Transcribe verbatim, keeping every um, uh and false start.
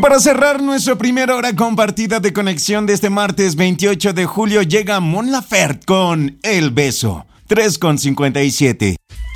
para cerrar nuestra primera hora compartida de conexión de este martes veintiocho de julio llega Mon Laferte con El Beso. tres con cincuenta y siete.